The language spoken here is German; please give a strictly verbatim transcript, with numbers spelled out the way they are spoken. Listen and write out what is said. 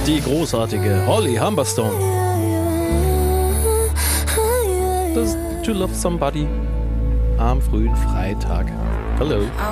Die großartige Holly Humberstone. Das ist To Love Somebody am frühen Freitag. Hallo.